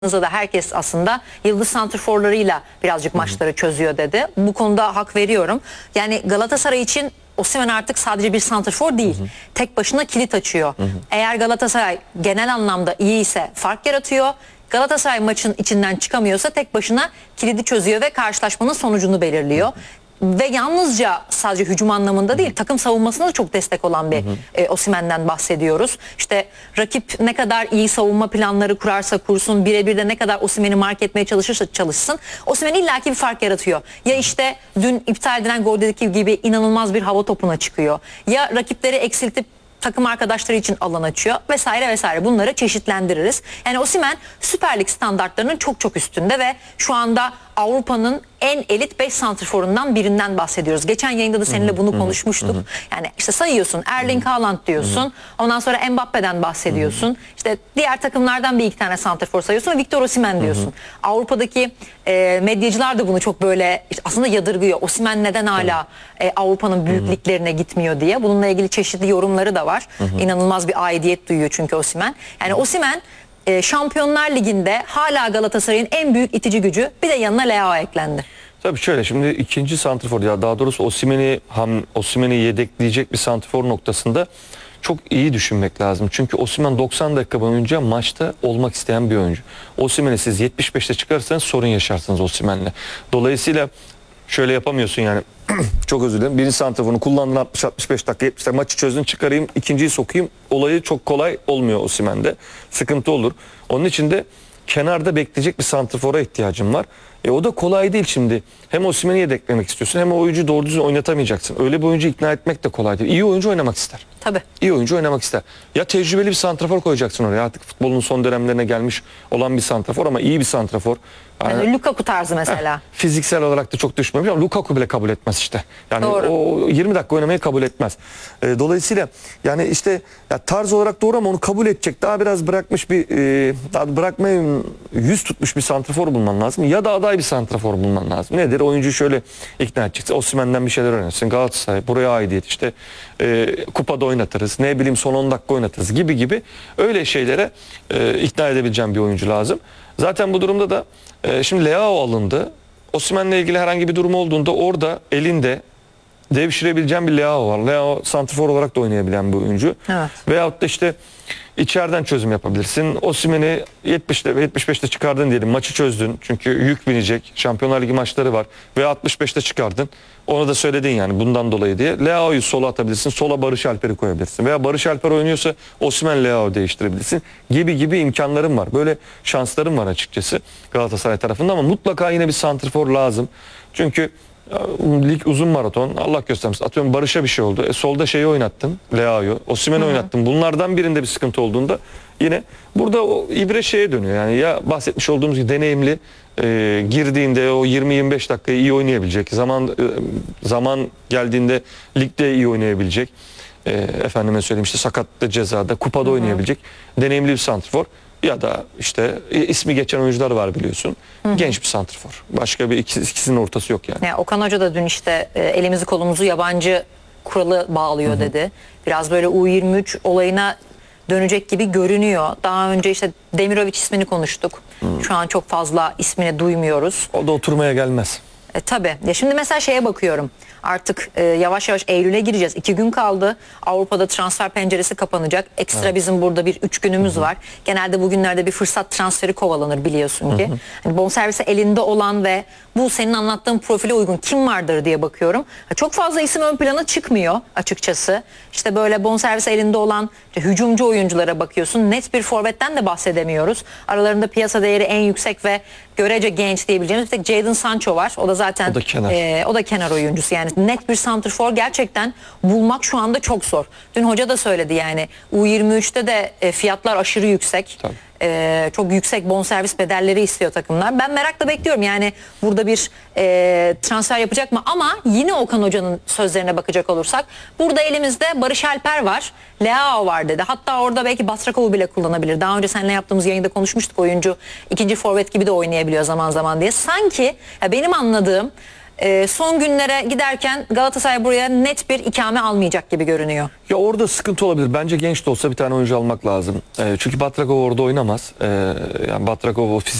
da herkes aslında yıldız santrforlarıyla birazcık maçları çözüyor dedi. Bu konuda hak veriyorum. Yani Galatasaray için Osimhen artık sadece bir santrfor değil. Tek başına kilit açıyor. Eğer Galatasaray genel anlamda iyi ise fark yaratıyor. Galatasaray maçın içinden çıkamıyorsa tek başına kilidi çözüyor ve karşılaşmanın sonucunu belirliyor. Ve yalnızca sadece hücum anlamında değil, takım savunmasına da çok destek olan bir Osimhen'den bahsediyoruz. İşte rakip ne kadar iyi savunma planları kurarsa kursun, birebir de ne kadar Osimhen'i mark etmeye çalışırsa çalışsın, Osimhen illaki bir fark yaratıyor. Ya işte dün iptal edilen goldeki gibi inanılmaz bir hava topuna çıkıyor. Ya rakipleri eksiltip takım arkadaşları için alan açıyor vesaire vesaire. Bunları çeşitlendiririz. Yani Osimhen Süper Lig standartlarının çok çok üstünde ve şu anda Avrupa'nın en elit 5 santrforundan birinden bahsediyoruz. Geçen yayında da seninle bunu konuşmuştuk. Yani işte sayıyorsun, Erling Haaland diyorsun. Ondan sonra Mbappe'den bahsediyorsun. İşte diğer takımlardan bir iki tane santrfor sayıyorsun ve Victor Osimhen diyorsun. Avrupa'daki medyacılar da bunu çok böyle aslında yadırgıyor. Osimhen neden hala Avrupa'nın büyük liglerine gitmiyor diye. Bununla ilgili çeşitli yorumları da var. İnanılmaz bir aidiyet duyuyor çünkü Osimhen. Yani Osimhen Şampiyonlar Ligi'nde hala Galatasaray'ın en büyük itici gücü. Bir de yanına Leao eklendi. Tabii şöyle, şimdi ikinci santrfor, ya daha doğrusu Osimhen'i yedekleyecek bir santrfor noktasında çok iyi düşünmek lazım. Çünkü Osimhen 90 dakika boyunca maçta olmak isteyen bir oyuncu. Osimhen'i siz 75'te çıkarırsanız sorun yaşarsınız Osimhen'le. Dolayısıyla şöyle yapamıyorsun yani. Çok özür dilerim. Birinci santraforunu kullandın 60-65 dakika, 70 dakika maçı çözdün, çıkarayım, ikinciyi sokayım. Olayı çok kolay olmuyor Osimhen'de. Sıkıntı olur. Onun için de kenarda bekleyecek bir santrafora ihtiyacım var. O da kolay değil şimdi. Hem Osimhen'i yedeklemek istiyorsun hem o oyuncuyu doğru düzgün oynatamayacaksın. Öyle bir oyuncu ikna etmek de kolay değil. İyi oyuncu oynamak ister. Tabii. İyi oyuncu oynamak ister. Ya tecrübeli bir santrafor koyacaksın oraya. Artık futbolun son dönemlerine gelmiş olan bir santrafor ama iyi bir santrafor. Yani Lukaku tarzı mesela. Fiziksel olarak da çok düşmemiş ama Lukaku bile kabul etmez işte. Yani doğru. O 20 dakika oynamayı kabul etmez. Dolayısıyla yani işte ya tarz olarak doğru ama onu kabul edecek daha biraz bırakmış bir daha bırakmaya yüz tutmuş bir santrafor bulman lazım. Ya da aday bir santrafor bulman lazım. Nedir? Oyuncuyu şöyle ikna edeceksin. Osimhen'den bir şeyler öğrenirsin. Galatasaray buraya aidiyet işte kupada oynatırız. Ne bileyim son 10 dakika oynatırız gibi öyle şeylere ikna edebileceğim bir oyuncu lazım. Zaten bu durumda da şimdi Leao alındı. Osimhen'le ilgili herhangi bir durum olduğunda orada elinde devşirebileceğim bir Leao var. Leao santrfor olarak da oynayabilen bir oyuncu. Evet. Veyahut da işte içeriden çözüm yapabilirsin. Osimhen'i 70'te 75'te çıkardın diyelim. Maçı çözdün. Çünkü yük binecek. Şampiyonlar Ligi maçları var. Ve 65'te çıkardın. Onu da söyledin yani bundan dolayı diye. Leao'yu sola atabilirsin. Sola Barış Alper'i koyabilirsin. Veya Barış Alper oynuyorsa Osimhen Leao değiştirebilirsin. Gibi imkanlarım var. Böyle şanslarım var açıkçası Galatasaray tarafında ama mutlaka yine bir santrfor lazım. Çünkü lig uzun maraton. Allah göstermesin. Atıyorum Barış'a bir şey oldu. Solda şeyi oynattın. Leao'yu. Osimhen'i oynattın. Bunlardan birinde bir sıkıntı olduğunda yine burada o ibre şeye dönüyor. Yani ya bahsetmiş olduğumuz gibi deneyimli girdiğinde o 20-25 dakikayı iyi oynayabilecek. Zaman geldiğinde ligde iyi oynayabilecek. Efendime söyleyeyim işte sakatta, cezada, kupada oynayabilecek deneyimli bir santrfor. Ya da işte ismi geçen oyuncular var biliyorsun. Genç bir santrfor. Başka bir ikisinin ortası yok yani. Okan Hoca da dün işte elimizi kolumuzu yabancı kuralı bağlıyor dedi. Biraz böyle U23 olayına dönecek gibi görünüyor. Daha önce işte Demirovic ismini konuştuk. Şu an çok fazla ismini duymuyoruz. O da oturmaya gelmez. Tabii. Ya şimdi mesela şeye bakıyorum. Artık yavaş yavaş Eylül'e gireceğiz. 2 gün kaldı. Avrupa'da transfer penceresi kapanacak. Ekstra bizim burada bir 3 günümüz var. Genelde bugünlerde bir fırsat transferi kovalanır biliyorsun ki. Hani bonservisi elinde olan ve bu senin anlattığın profile uygun kim vardır diye bakıyorum. Çok fazla isim ön plana çıkmıyor açıkçası. İşte böyle bonservisi elinde olan işte hücumcu oyunculara bakıyorsun. Net bir forvetten de bahsedemiyoruz. Aralarında piyasa değeri en yüksek ve görece genç diyebileceğimiz bir tek Jadon Sancho var. O da zaten o da kenar oyuncusu. Yani net bir santrfor gerçekten bulmak şu anda çok zor. Dün hoca da söyledi yani U23'te de fiyatlar aşırı yüksek. Çok yüksek bonservis bedelleri istiyor takımlar. Ben merakla bekliyorum yani burada bir transfer yapacak mı? Ama yine Okan Hoca'nın sözlerine bakacak olursak burada elimizde Barış Alper var, Leao var dedi. Hatta orada belki Batrakov'u bile kullanabilir. Daha önce seninle yaptığımız yayında konuşmuştuk, oyuncu ikinci forvet gibi de oynayabiliyor zaman zaman diye. Sanki benim anladığım son günlere giderken Galatasaray buraya net bir ikame almayacak gibi görünüyor. Ya orada sıkıntı olabilir. Bence genç de olsa bir tane oyuncu almak lazım. Çünkü Batrakov orada oynamaz. Yani Batrakov o